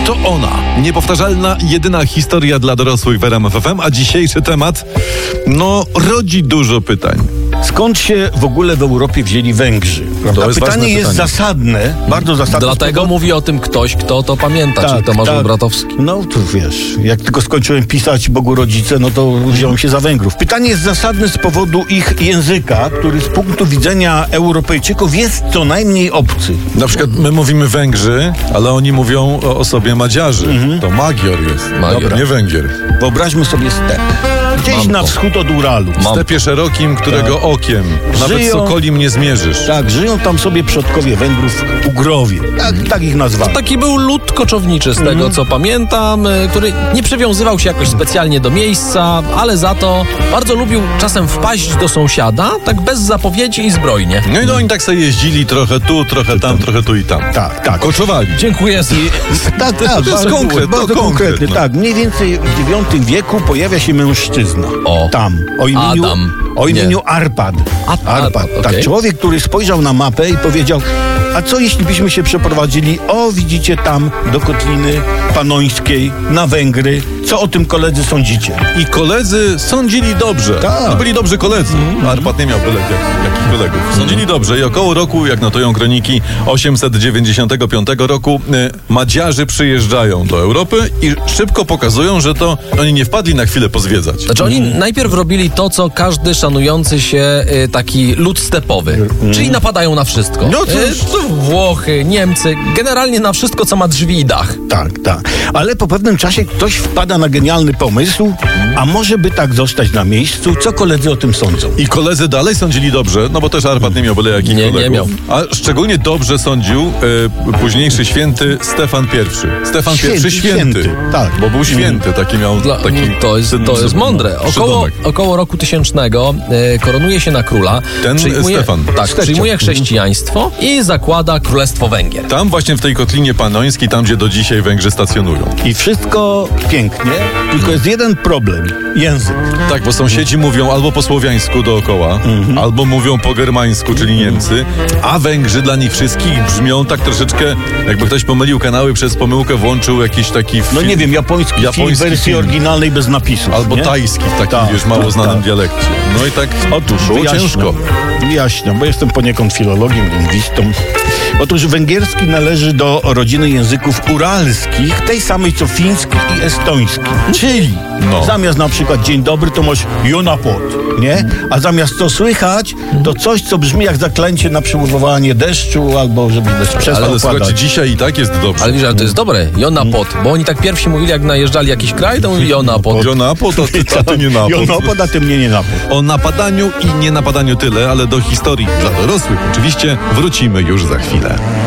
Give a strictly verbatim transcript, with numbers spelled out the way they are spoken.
To ona. Niepowtarzalna, jedyna historia dla dorosłych w R M F F M, a dzisiejszy temat, no, rodzi dużo pytań. Skąd się w ogóle w Europie wzięli Węgrzy? To jest pytanie jest pytanie. zasadne, bardzo zasadne. Dlatego powodu... mówi o tym ktoś, kto to pamięta, tak, czyli Tomasz tak. Olbratowski. No to wiesz, jak tylko skończyłem pisać Bogu rodzice, no to wziąłem się za Węgrów. Pytanie jest zasadne z powodu ich języka, który z punktu widzenia Europejczyków jest co najmniej obcy. Na przykład my mówimy Węgrzy, ale oni mówią o, o sobie Madziarzy. Mhm. To Magior jest, Magior. Dobra, nie Węgier. Wyobraźmy sobie step. Gdzieś Mam na to. wschód od Uralu. W stepie szerokim, którego okiem nawet Żyją- sokolim nie zmierzysz. Tak, żyją tam sobie przodkowie Węgrów Ugrowie. Tak, tak ich nazwano. Taki był lud koczowniczy z tego, co pamiętam, y, który nie przywiązywał się jakoś specjalnie do miejsca, ale za to bardzo lubił czasem wpaść do sąsiada, tak bez zapowiedzi i zbrojnie. No i no, oni tak sobie jeździli trochę tu, trochę tam, trochę tu i tam. Tak, tak. Koczowali. Dziękuję. Tak, tak, To jest bardzo, konkret, bardzo to konkretny. konkret, no. Tak, mniej więcej w dziewiątym wieku pojawia się mężczyzna. O. Tam. O imieniu, Adam. o imieniu Nie. Arpad. A- Arpad, Tak, okej. człowiek, który spojrzał na mapę i powiedział, a co jeśli byśmy się przeprowadzili, o widzicie tam, do Kotliny Panońskiej, na Węgry. Co o tym koledzy sądzicie? I koledzy sądzili dobrze. Tak. No byli dobrzy koledzy. Arpad nie miał byle jak, jakich kolegów. Sądzili dobrze i około roku, jak notują kroniki, osiemset dziewięćdziesiątego piątego roku y, Madziarzy przyjeżdżają do Europy i szybko pokazują, że to oni nie wpadli na chwilę pozwiedzać. Znaczy oni najpierw robili to, co każdy szanujący się y, taki lud stepowy, czyli napadają na wszystko. No cóż. Y, to Włochy, Niemcy, generalnie na wszystko, co ma drzwi i dach. Tak, tak. Ale po pewnym czasie ktoś wpada na genialny pomysł, a może by tak zostać na miejscu? Co koledzy o tym sądzą? I koledzy dalej sądzili dobrze, no bo też Arpad nie miał byle jakich Nie, nie kolegów. miał. A szczególnie dobrze sądził y, późniejszy święty Stefan pierwszy. Stefan Święty, pierwszy święty. święty, tak. Bo był święty, taki miał Dla, taki to jest, to jest mądre. Około, przydomek. około roku tysięcznego e, koronuje się na króla. Ten przyjmuje, Stefan. Tak, Stefan. przyjmuje chrześcijaństwo i zakłada Królestwo Węgier. Tam właśnie w tej Kotlinie Panońskiej, tam gdzie do dzisiaj Węgrzy stacjonują. I wszystko pięknie, tylko jest jeden problem. Język. Tak, bo sąsiedzi mówią albo po słowiańsku dookoła, albo mówią po germańsku, czyli Niemcy, a Węgrzy dla nich wszystkich brzmią tak troszeczkę, jakby ktoś pomylił kanały, przez pomyłkę włączył jakiś taki film. No nie wiem, japoński, Japoński film w wersji film. oryginalnej bez napisów. Albo nie? tajski w takim, Tak, wiesz, mało tak, znanym tak. dialekcie. No i tak Otóż było wyjaśniam, ciężko. Wyjaśniam, bo jestem poniekąd filologiem, lingwistą. Otóż węgierski należy do rodziny języków uralskich, tej samej co fiński i estoński. Czyli No. zamiast na przykład dzień dobry to masz jonapot, nie? A zamiast co słychać, to coś, co brzmi jak zaklęcie na przywoływanie deszczu albo żeby deszcz przestał Ale słuchajcie, padać. dzisiaj i tak jest dobrze. Ale wiesz, ale to jest dobre. Jonapot. Bo oni tak pierwsi mówili, jak najeżdżali jakiś kraj, to mówili Jonapot. Jonapot, a ty, a ty nie napot. Jonapot, a ty mnie nie napot. O napadaniu i nienapadaniu tyle, ale do historii dla dorosłych oczywiście wrócimy już za chwilę.